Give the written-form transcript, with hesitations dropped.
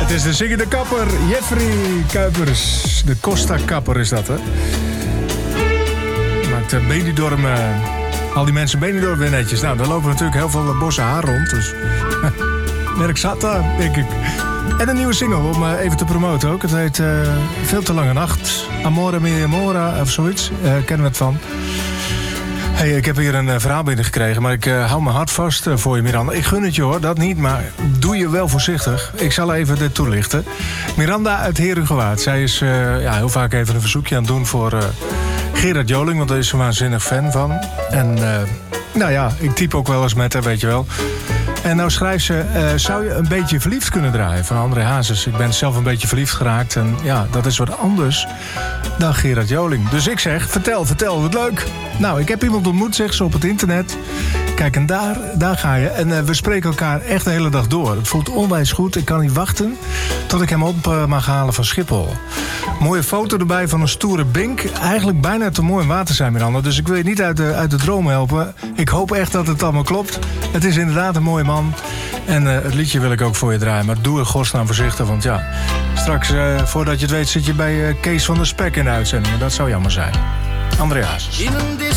Het is de zingende kapper, Jeffrey Kuipers. De Costa Kapper is dat, hè? Maakt Benidorm, al die mensen Benidorm weer netjes. Nou, daar lopen natuurlijk heel veel bossen haar rond, dus... werk zat daar, denk ik. En een nieuwe single om even te promoten ook. Het heet Veel te lange nacht. Amore mia amora, of zoiets. Kennen we het van. Hey, ik heb hier een verhaal binnengekregen, maar ik hou mijn hart vast voor je, Miranda. Ik gun het je hoor, dat niet, maar doe je wel voorzichtig. Ik zal even dit toelichten. Miranda uit Herugewaard. Zij is heel vaak even een verzoekje aan het doen voor Gerard Joling, want daar is ze een waanzinnig fan van. En ik typ ook wel eens met haar, weet je wel. En nou schrijft ze, zou je een beetje verliefd kunnen draaien van André Hazes? Ik ben zelf een beetje verliefd geraakt en ja, dat is wat anders dan Gerard Joling. Dus ik zeg, vertel, wat leuk. Nou, ik heb iemand ontmoet, zegt ze, op het internet. Kijk, en daar ga je. En we spreken elkaar echt de hele dag door. Het voelt onwijs goed. Ik kan niet wachten tot ik hem op mag halen van Schiphol. Mooie foto erbij van een stoere bink. Eigenlijk bijna te mooi om waar te zijn, Miranda. Dus ik wil je niet uit de droom helpen. Ik hoop echt dat het allemaal klopt. Het is inderdaad een mooie man. En het liedje wil ik ook voor je draaien. Maar doe er godsnaam voorzichtig, want ja... straks, voordat je het weet, zit je bij Kees van der Spek in de uitzending. En dat zou jammer zijn. André Hazes.